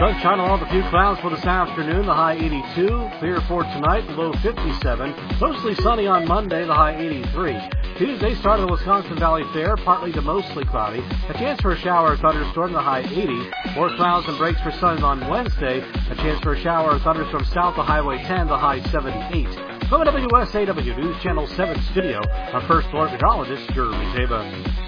Sunshine along with a few clouds for this afternoon, the high 82. Clear for tonight, the low 57. Mostly sunny on Monday, the high 83. Tuesday started the Wisconsin Valley Fair, partly to mostly cloudy. A chance for a shower or thunderstorm, the high 80. More clouds and breaks for sun on Wednesday. A chance for a shower or thunderstorm south of Highway 10, the high 78. From the WSAW News Channel 7 studio, our first alert meteorologist, Jeremy Zaba.